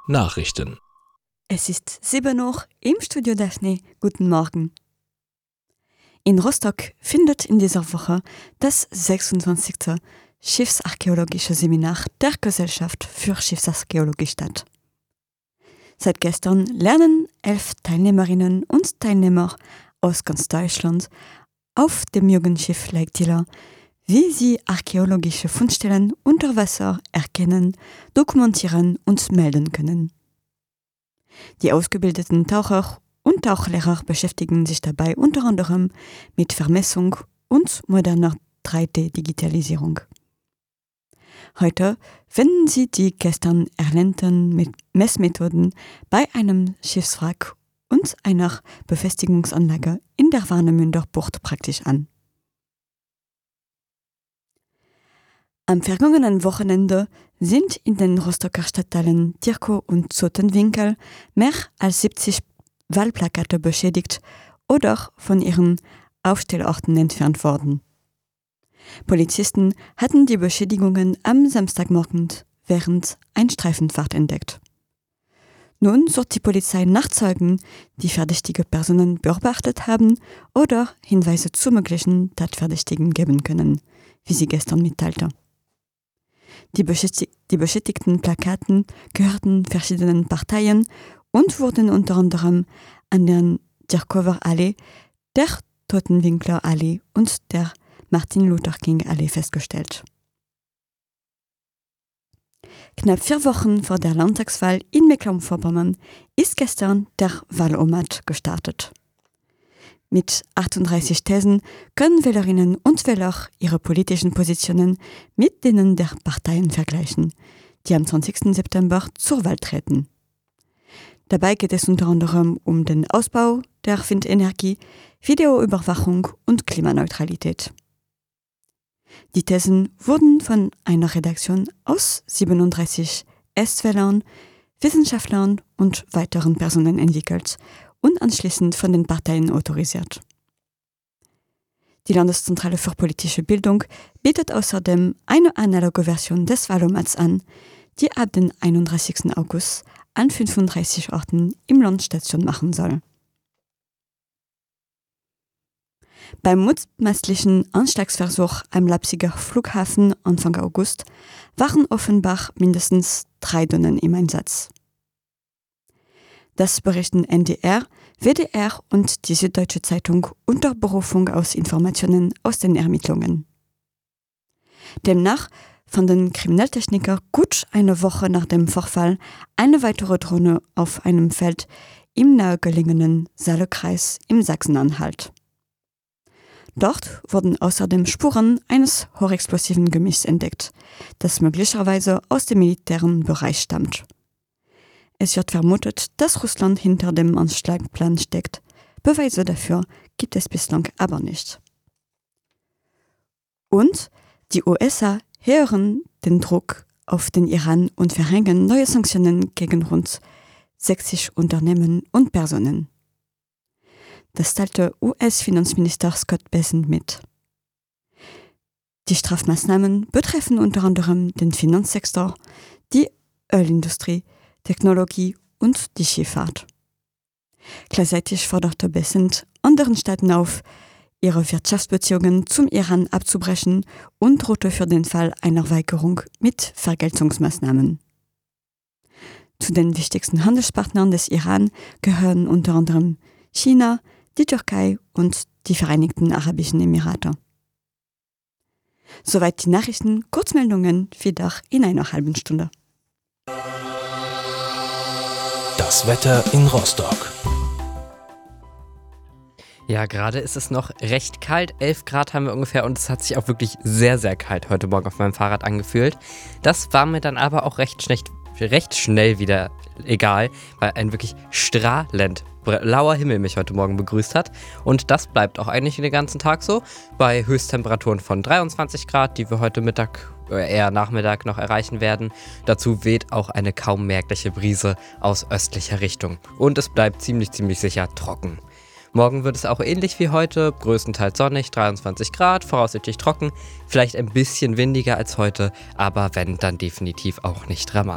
Nachrichten. Es ist 7 Uhr im Studio Daphne. Guten Morgen. In Rostock findet in dieser Woche das 26. Schiffsarchäologische Seminar der Gesellschaft für Schiffsarchäologie statt. Seit gestern lernen 11 Teilnehmerinnen und Teilnehmer aus ganz Deutschland auf dem Jugendschiff Lake Tiller, wie sie archäologische Fundstellen unter Wasser erkennen, dokumentieren und melden können. Die ausgebildeten Taucher und Tauchlehrer beschäftigen sich dabei unter anderem mit Vermessung und moderner 3D-Digitalisierung. Heute wenden sie die gestern erlernten Messmethoden bei einem Schiffswrack und einer Befestigungsanlage in der Warnemünder Bucht praktisch an. Am vergangenen Wochenende sind in den Rostocker Stadtteilen Tirkow und Zottenwinkel mehr als 70 Wahlplakate beschädigt oder von ihren Aufstellorten entfernt worden. Polizisten hatten die Beschädigungen am Samstagmorgen während einer Streifenfahrt entdeckt. Nun sucht die Polizei nach Zeugen, die verdächtige Personen beobachtet haben oder Hinweise zu möglichen Tatverdächtigen geben können, wie sie gestern mitteilte. Die beschädigten Plakaten gehörten verschiedenen Parteien und wurden unter anderem an der Tirkower Allee, der Totenwinkler Allee und der Martin Luther King Allee festgestellt. Knapp 4 Wochen vor der Landtagswahl in Mecklenburg-Vorpommern ist gestern der Wahlomat gestartet. Mit 38 Thesen können Wählerinnen und Wähler ihre politischen Positionen mit denen der Parteien vergleichen, die am 20. September zur Wahl treten. Dabei geht es unter anderem um den Ausbau der Windenergie, Videoüberwachung und Klimaneutralität. Die Thesen wurden von einer Redaktion aus 37 Estwählern, Wissenschaftlern und weiteren Personen entwickelt und anschließend von den Parteien autorisiert. Die Landeszentrale für politische Bildung bietet außerdem eine analoge Version des Wahlomats an, die ab dem 31. August an 35 Orten im Land Station machen soll. Beim mutmaßlichen Anschlagsversuch am Leipziger Flughafen Anfang August waren offenbar mindestens 3 Drohnen im Einsatz. Das berichten NDR, WDR und die Süddeutsche Zeitung unter Berufung aus Informationen aus den Ermittlungen. Demnach fanden Kriminaltechniker gut eine Woche nach dem Vorfall eine weitere Drohne auf einem Feld im nahegelegenen Saale-Kreis im Sachsen-Anhalt. Dort wurden außerdem Spuren eines hochexplosiven Gemischs entdeckt, das möglicherweise aus dem militären Bereich stammt. Es wird vermutet, dass Russland hinter dem Anschlagplan steckt. Beweise dafür gibt es bislang aber nicht. Und die USA erhöhen den Druck auf den Iran und verhängen neue Sanktionen gegen rund 60 Unternehmen und Personen. Das teilte US-Finanzminister Scott Bessent mit. Die Strafmaßnahmen betreffen unter anderem den Finanzsektor, die Ölindustrie, Technologie und die Schifffahrt. Gleichzeitig forderte Bessent anderen Staaten auf, ihre Wirtschaftsbeziehungen zum Iran abzubrechen und drohte für den Fall einer Weigerung mit Vergeltungsmaßnahmen. Zu den wichtigsten Handelspartnern des Iran gehören unter anderem China, die Türkei und die Vereinigten Arabischen Emirate. Soweit die Nachrichten, Kurzmeldungen wieder in einer halben Stunde. Das Wetter in Rostock. Ja, gerade ist es noch recht kalt. 11 Grad haben wir ungefähr und es hat sich auch wirklich sehr, sehr kalt heute Morgen auf meinem Fahrrad angefühlt. Das war mir dann aber auch recht schnell wieder egal, weil ein wirklich strahlend blauer Himmel mich heute Morgen begrüßt hat. Und das bleibt auch eigentlich den ganzen Tag so, bei Höchsttemperaturen von 23 Grad, die wir heute Mittag, eher Nachmittag noch erreichen werden. Dazu weht auch eine kaum merkliche Brise aus östlicher Richtung. Und es bleibt ziemlich sicher trocken. Morgen wird es auch ähnlich wie heute, größtenteils sonnig, 23 Grad, voraussichtlich trocken, vielleicht ein bisschen windiger als heute, aber wenn, dann definitiv auch nicht dramatisch.